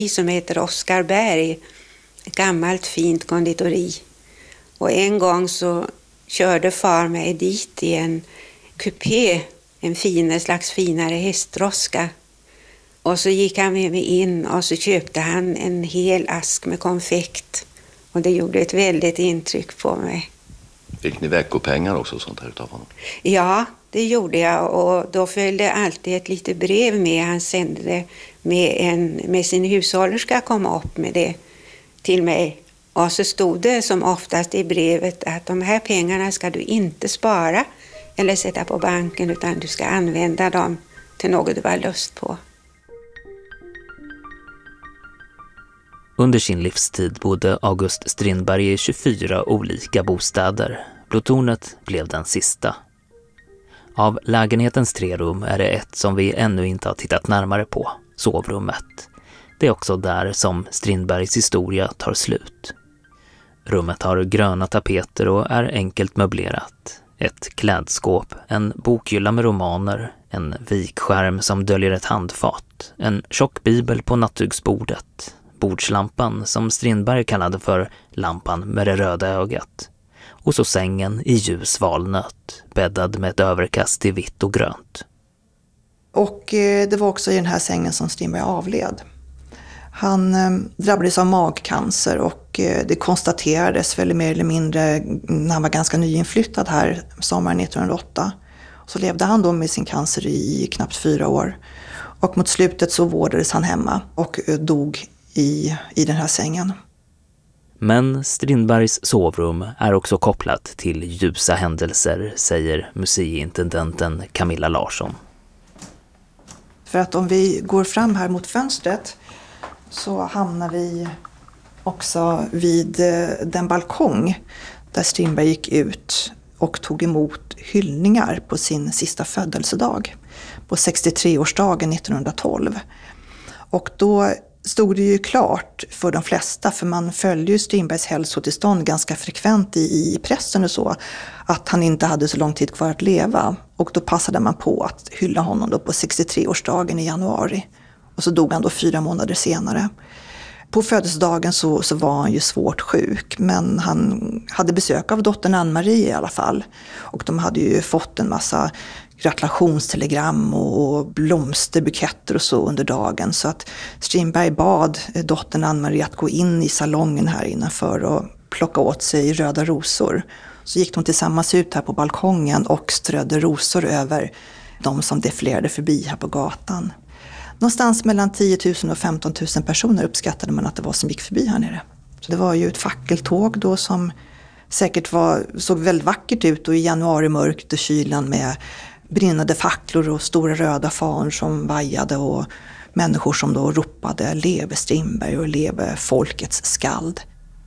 som heter Oskar Berg, ett gammalt fint konditori. Och en gång så körde far mig dit i en kupé, en slags finare hästdroska. Och så gick han med mig in och så köpte han en hel ask med konfekt. Och det gjorde ett väldigt intryck på mig. Fick ni veckopengar också sånt här utav honom? Ja, det gjorde jag, och då följde alltid ett litet brev med. Han sände det med sin hushållerska, kom upp med det till mig. Och så stod det som oftast i brevet att de här pengarna ska du inte spara eller sätta på banken, utan du ska använda dem till något du har lust på. Under sin livstid bodde August Strindberg i 24 olika bostäder. Plutonet blev den sista. Av lägenhetens 3 rum är det ett som vi ännu inte har tittat närmare på, sovrummet. Det är också där som Strindbergs historia tar slut. Rummet har gröna tapeter och är enkelt möblerat. Ett klädskåp, en bokhylla med romaner, en vikskärm som döljer ett handfat, en tjock bibel på nattduksbordet, bordslampan som Strindberg kallade för lampan med det röda ögat, och så sängen i ljus valnöt, bäddad med ett överkast i vitt och grönt. Och det var också i den här sängen som Strindberg avled. Han drabbades av magcancer och det konstaterades väl mer eller mindre när han var ganska nyinflyttad här sommaren 1908. Så levde han då med sin cancer i knappt 4 år. Och mot slutet så vårdades han hemma och dog i den här sängen. Men Strindbergs sovrum är också kopplat till ljusa händelser, säger museiintendenten Camilla Larsson. För att om vi går fram här mot fönstret så hamnar vi också vid den balkong där Strindberg gick ut och tog emot hyllningar på sin sista födelsedag, på 63-årsdagen 1912. Och då stod det ju klart för de flesta, för man följde ju Strindbergs hälsotillstånd ganska frekvent i pressen och så, att han inte hade så lång tid kvar att leva. Och då passade man på att hylla honom då på 63-årsdagen i januari. Och så dog han då 4 månader senare. På födelsedagen så var han ju svårt sjuk, men han hade besök av dottern Ann-Marie i alla fall. Och de hade ju fått en massa gratulationstelegram och blomsterbuketter och så under dagen. Så att Strindberg bad dottern Ann-Marie att gå in i salongen här innanför och plocka åt sig röda rosor. Så gick de tillsammans ut här på balkongen och strödde rosor över de som defilerade förbi här på gatan. Någonstans mellan 10 000 och 15 000 personer uppskattade man att det var som gick förbi här nere. Så det var ju ett fackeltåg då som säkert såg väldigt vackert ut, och i januarimörkt och kylan med brinnande facklor och stora röda fanor som vajade och människor som då ropade leve Strindberg och leve folkets skald.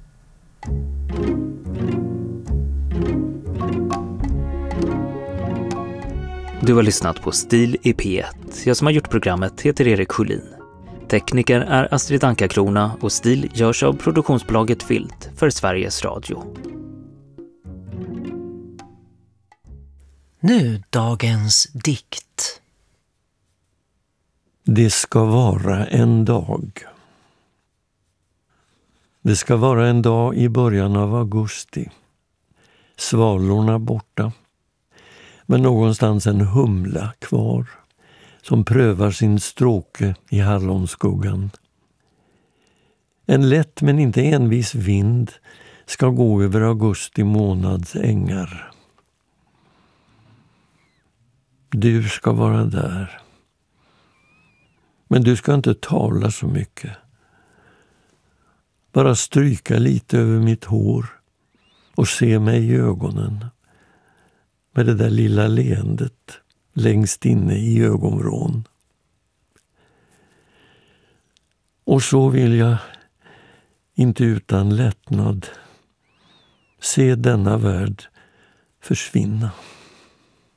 Du har lyssnat på Stil i P1. Jag som har gjort programmet heter Erik Sjölin. Tekniker är Astrid Ankarkrona och Stil görs av produktionsbolaget Filt för Sveriges Radio. Nu dagens dikt. Det ska vara en dag. Det ska vara en dag i början av augusti. Svalorna borta. Men någonstans en humla kvar som prövar sin stråke i hallonskuggan. En lätt men inte envis vind ska gå över augusti månads ängar. Du ska vara där. Men du ska inte tala så mycket. Bara stryka lite över mitt hår och se mig i ögonen. Med det där lilla leendet längst inne i ögonvrån. Och så vill jag, inte utan lättnad, se denna värld försvinna.